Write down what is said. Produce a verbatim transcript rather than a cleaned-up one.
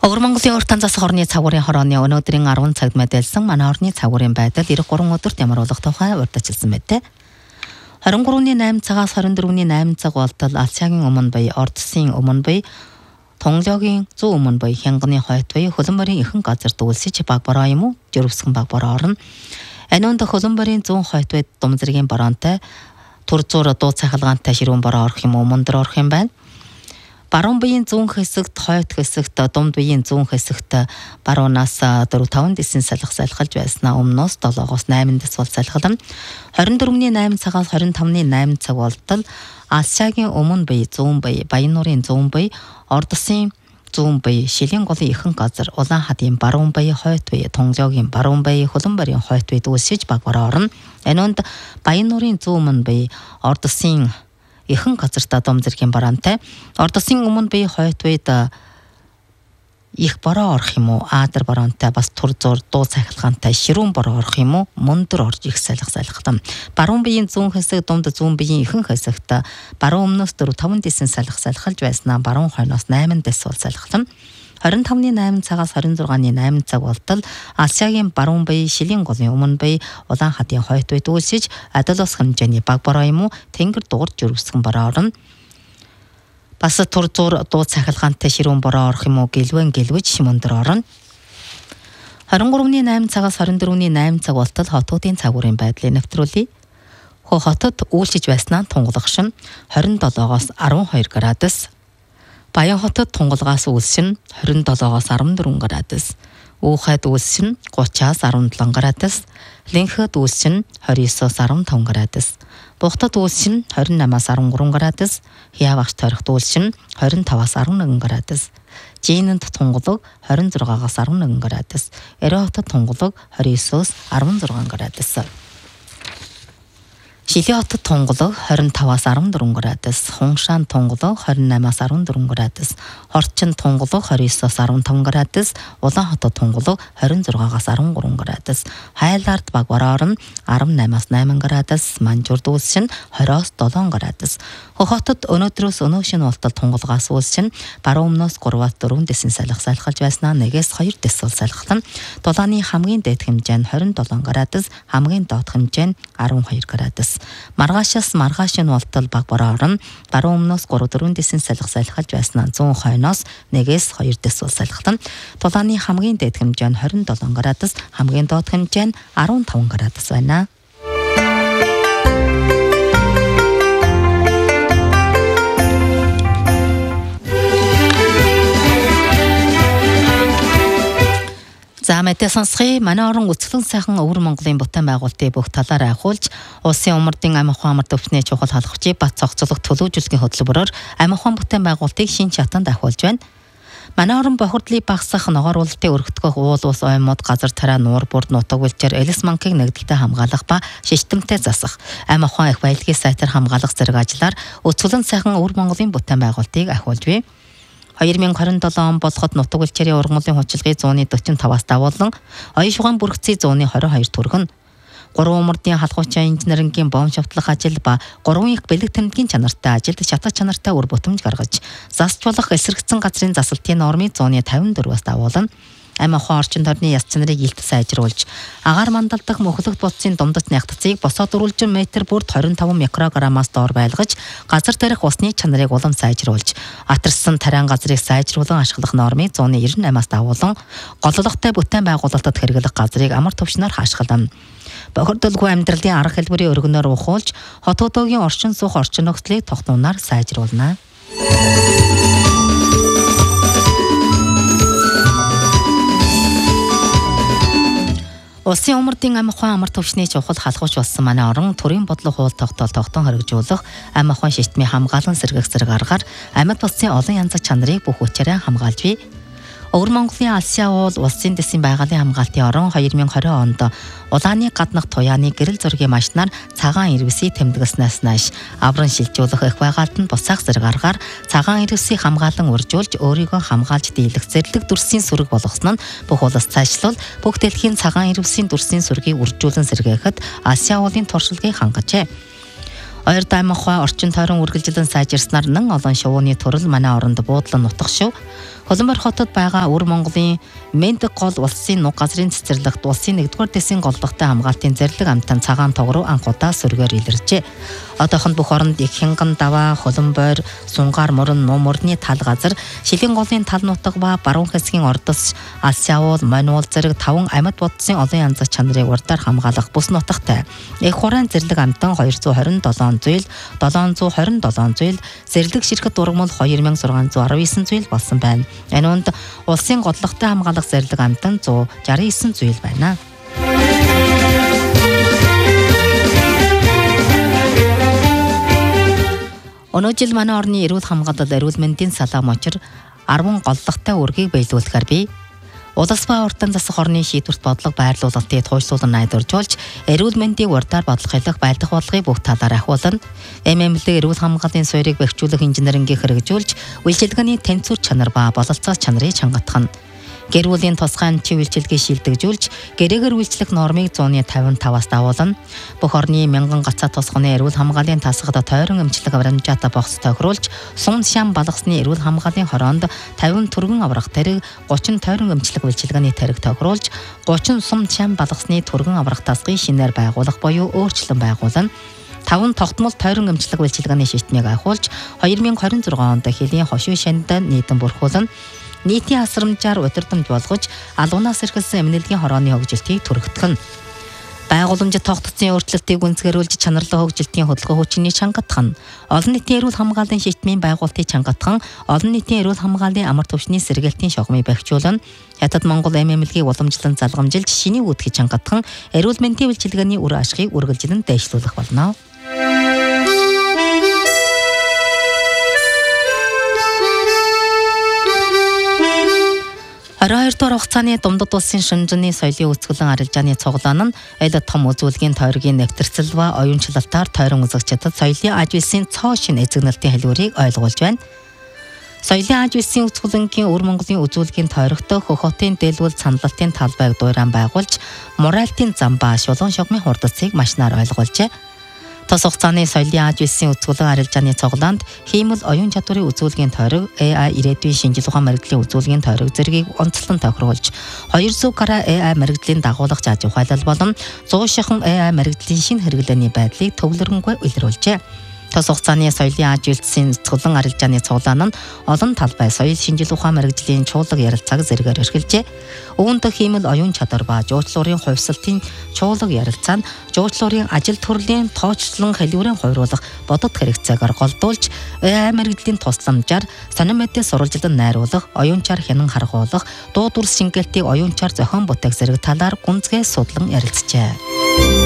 Өвөр Монголын урт танзаас хорны цагуурын хорооны өнөөдрийн арван цагт мэдээлсэн манай орны цагуурын байдал эх гурван өдөрт ямар болох тухай урьдчилсан мэт. двадцать гурван восемь цагаас двадцать четыре восемь цаг болтол Алсягийн өмнө буй, Ордсын өмнө буй, Тонглогийн зүүн өмнө буй, Хянганы хойд буй хөлбөмбөрийн ихэнх газар дүүлсэж баг бороо юм уу? Жирвсгэн баг бороо орно. Анунд хөлбөмбөрийн зүүн хойд буй Дум зэргийн бороонтой тур зуур дуу цахилгаантай ширүүн бороо орох юм уу? Мөндөр орох юм байна. Баруун буйын зүүн хэсэгт, хойд хэсэгт, Думд буйын зүүн хэсэгт баруунаас дөрвөн таван дэсийн салхи салхилж байснаа өмнөөс долоогоос восемь дэс бол салхилан. двадцать четыре восемь цагаас двадцать пять восемь цаг болтол Алсягийн өмнө буй, зүүн буй, Баянуурын зүүн буй, Ордсын зүүн буй, Шилийн голын ихэнх газар, Улаанхадын баруун буй, хойд буй, Тонглогийн баруун буй, Хөлбөмбөрийн хойд буй дүүсэж баг бороо орно. Энэнд Баянуурын зүүн буй, Ордсын ихэнх газартаа Дум зэргийн бараантай, Ордсын өмнө буй, хойд буйд их бороо орох юм уу? Аадар бороонтой бас тур зур дуу цахилгаантай ширүүн бороо орох юм уу? Мөндөр орж их салхи салхитан. Баруун буйын зүүн хэсэг, Думд зүүн буйын ихэнх хэсэгт баруун өмнөөс дөрвөн таван дэсийн салхи салхилж байснаа баруун хойноос восемь дэс бол салхитан. двадцать пять восемь цагаас двадцать шесть восемь цаг болтол Алсягийн баруун буй, Шилийн голын өмнө буй, Улаанхадын хойд буй дүүлсэж адил ус хэмжээний баг бороо юм уу? Тэнгэр дуурж жирвсгэн бороо орно. Бас тур зур дуу цахилгаантай ширүүн бороо орох юм уу? Гэлвэн гэлвэж мөндөр орно. двадцать три восемь цагаас двадцать четыре восемь цаг болтол хотуудын цагуурын байдлыг нэвтрүүлье. Хө хотод үйлчиж байснаа тунгалах шин двадцать седемоос twelve градус. Баян хотод тунгалгаас үйлшин двадцать седемоос fourteen градус. Уухайд үйлшин thirty-аас seventeen градус. Линхэд үйлшин twenty-nine-аас fifteen градус. Бухтад үйлшин twenty-eight-аас thirteen градус. Хявагч тойрогт үйлшин twenty-five-аас eleven градус. Жийнэнд тунгалаг twenty-six-аас eleven градус. Эрэ хотод тунгалаг twenty-nine-аас sixteen градус. Шилийн хотод тунгалаг twenty-fi-аас fourteen градус, Хуншаан тунгалаг twenty-eight-аас fourteen градус, Хорчин тунгалаг twenty-nine-аас fifteen градус, Улаан хотод тунгалаг twenty-six-аас thirteen градус, Хайлаард баг бороо орно eighteen-аас eight градус, Манжуурд үйлшин twenty-оос seven градус. Хөх хотод өнөөдрөөс өнөө шинэ болтол тунгалгаас үйлшин баруун өмнөөс three-аас four дэсийн салхи салхилж байснаа one-ээс two дэс бол салхилан. Дулааны хамгийн дээд хэмжээ нь twenty-seven градус, хамгийн доод хэмжээ нь twelve градус. Маргаашаас маргаашийн болтол баг бороо орно. Баруун өмнөөс three-four дэсийн салхи салхилж байснаа зүүн хойноос one-ээс two дэс бол салхилан. Дулааны хамгийн дээд хэмжээ нь twenty-seven градус, хамгийн доод хэмжээ нь fifteen градус байна. За мэдээ сонсгоё. Манай орон үцгэлэн сайхан Өвөр Монголын бүтээн байгуулалтын бүх талаар айхуулж, улсын умардын амь ухаан амар төвчний чухал халахчийг бат цогцолох төлөвлөжлөгийн хөтөлбөрөөр амь ухаан бүтээн байгуулалтыг шин чатанд айхуулж байна. Манай орон бохирдлыг багасгах, ногооруулалтыг өргөдгөх, уул ус оймод, газар тараа, нуур бүрд, нутаг үлчээр элс манкыг нэгдэлтэй хамгаалах ба шиштэмтэй засах, амь ухаан их баялагын сайтар хамгаалах зэрэг ажлаар үцгэлэн сайхан Өвөр Монголын бүтээн байгуулалтыг айхуулж бий. twenty twenty-seven он болоход нутаг үлчээрийн ургамлын хүчилгын one forty-five давуулан оюун шугаан бүргэцийн one twenty-two төргөн. Гурван умардын халахуучаа инженерингийн бом шавтлах ажил ба гурван их бэлэг тэмдгийн чанартай ажилд шатах чанартай үр бүтэмж гаргаж, засч болох эсрэгцэн газрын засалтын нормыг one fifty-four-аас давуулан амь ухаан орчин тойрны яс чанарыг илт сайжруулж, агаар мандалдах мөхлөгт бодсын думдац нягтцыг босоо дөрвөлжин метр бүрд twenty-five микрограммаас доор байлгаж, газар дээрх усны чанарыг улам сайжруулж, атарсан тариан газрыг сайжруулан ашиглах нормыг one ninety-eight-аас давуулан, голлогтой бүтээн байгуулалтад хэрэглэх газрыг амар төвчнөр хашгилан. Бохирдолгүй амьдралын арга хэлбэрийн өргөнөөр ухуулж, хотуудын орчин суух орчин нөхцөлийг тогтнооноор сайжруулна. Улсын умардын амь ухаан амар төвчний чухал халахуч болсон манай орон төрийн бодлого хууль тогтоол тогтоон хэрэгжүүлэх, амь ухаан шийтмийн хамгаалан сэргээх зэрэг аргаар амьд болсон олон янзын чанарыг бүх хүчээрээ хамгаалж бий. Өвөр Монголын Алсяа уул улсын дэсийн байгалийн хамгаалтын орон twenty twenty онд улааны гаднах туяаны гэрэл зургийн машинаар цагаан ирвэсийг тэмдэглэснээс нааш авран шилжүүлэх их байгальд нь бусаах зэрэг аргаар цагаан ирвэсийг хамгаалан үржүүлж өөрийгөө хамгаалж дийлэх зэрлэг дүрсийн сүрэг болгосон нь бүх улс цаашлуул бүх дэлхийн цагаан ирвэсийн дүрсийн сүргийг үржүүлэн сэргээхэд Алсяа уулын туршлагыг хангажээ. Ойр даймахаа орчин тойрон үргэлжилэн сайжирснаар нэн олон шувууны төрөл манай оронд буудлан нутах шүү. Хөлбөмбөр хотод байгаа Өвөр Монголын Мэндэг гол улсын нуг газрын цэцэрлэгт улсын нэгдүгээр дэсийн голлогтой хамгаалтын зэрлэг амтан цагаан туг руу анх удаа сөргөөр илэрчээ. Одоохон бүх оронд их хянган даваа, хөлбөмбөр, сунгаар мөрөн, нум мөрний тал газар, шилийн голын тал нутаг ба баруун хэсгийн ордос, алс явуул, мануул зэрэг таван амьд бодсын олон янзын чанарыг урдаар хамгаалах бүс нутагтай. Их хураан зэрлэг амтан хоёр зуун хорин долоон зүйл, долоон зуун хорин долоон зүйл, зэрлэг ширхэг дургамал хоёр мянган зургаан зуун арван девять зүйл болсон байна. Энэ үнд улсын голлогтой хамгаалах зэрлэг амтан зуун шарсан девять зүйл байна. Өнөө жил манай орны эрүүл хамгаалалт эрүүл мэндийн салаам очир арван голлогтой үргийг биелүүлэхээр би улс ба уртан засах орны шийдвэрт бодлого байрлуулалтыг туйлшруулан найдваржуулж эрүүл мэндийг урдаар бодлогойлох байлдах бодлогыг бүх талаар ахиулна. эм эм эл эрүүл хамгааллын суурийг бэхжүүлэх инженерингийг хэрэгжүүлж үйлчилгээний тэнцвэр чанар ба бололцоо чанарыг чангатгана. Гэр бүлийн тусгай эмчийн үйлчилгээг шилдэгжүүлж гэрээгээр үйлчлэх нормыг зууны тавин таваас дагуулна. Бүх орны мянган гацаа тусганы эрүүл хамгааллын тасгад тойрон эмчлэг баримжаатай богц тохируулж, сум шам балгасны эрүүл хамгааллын хороонд тавин түргэн аврах тэрэг, гучин тойрон эмчлэг үйлчилгээний тэрэг тохируулж, гучин сум шам балгасны түргэн аврах тасгыг шинээр байгуулах буюу өөрчлөн байгуулна. таван тогтмол тойрон эмчлэг үйлчилгээний шийдтнийг ахиулж, хоёр мянган хорин зургаан онд хэлийн хошуу шанд нийтэн бүрхүүлнэ. Нийтийн хасрамжаар удирдамж болгож алуунаас эрхэлсэн эмнэлгийн хорооны хөгжилтийг түргэгдэх нь. Байгууламжид тогтцсон өөрчлөлтийг үнцгэрүүлж чанарлаг хөгжилтийн хөдөлгөөн хүчний чангатах нь. Олон нийтийн эрүүл хамгааллын шийдтмийн байгуулалтыг чангатах нь олон нийтийн эрүүл хамгааллын амар түвшний сэргээлтийн шугамыг бэхжүүлнэ. Хятад Монгол эм эм эл-ийг уламжлан залгамжилж шиний үүдхийг чангатах нь эрүүл мэндийн үйлчилгээний үр ашгийг үргэлжлэн дэвшлүүлэх болно. арван хоёр дугаар хугацааны Думдад улсын шинжлэхүүний соёлын үүсгэлэн арилжааны цуглаан нь аль том үзүүлгийн тойргийн нэгтрцэл ба оюунчлалтаар тойрон үзэгчдэд соёлын аж үйлсийн цоо шин эзэгнэлтийн хэлбэрийг ойлгуулж байна. Соёлын аж үйлсийн үүсгэлэнгийн Өвөр Монголын үзүүлгийн тойрогтой хөх хотын дэлгүүл саналалтын талбайг дуурайан байгуулж, моральтын зам ба шулуун шугамын хурдцыг машинаар ойлгуулжээ. Тос хугацааны соёлын аж үйлсийн үзүүлэн арилжааны цуглаанд хиймэл оюун чадварын үзүүлгийн тойрог, эй ай ирээдүйн шинжлэх ухаан мэргэжлийн үзүүлгийн тойрог зэргийг онцлон тохируулж, двести кара эй ай мэргэжлийн дагуулах зааж ухаалал болон сто шахан эй ай мэргэжлийн шинэ хэрэглээний байдлыг төвлөрөнгүй илрүүлжээ. Тос хугацааны соёлын аж үйлсийн цуглан арилжааны цуглаан нь олон талбай соёл шинжлэх ухаан мэргэжлийн чуулга ярилцааг зэрэгээр эрхэлжээ. Үүнд хиймэл оюун чадвар ба жуулчлалын хувьсалтын чуулга ярилцаа нь жуулчлалын ажил төрлийн тооцлон хэлбэрийн хувируулах бодод хэрэгцээгээр голдуулж, эй ай мэргэжлийн тусламжаар сонин мэдээ сурвалжилан найруулах, оюунчаар хянан харгуулах, дуу дүрс шингээлтийг оюунчаар зохион бүтээх зэрэг талаар гүнзгий судлан ярилцжээ.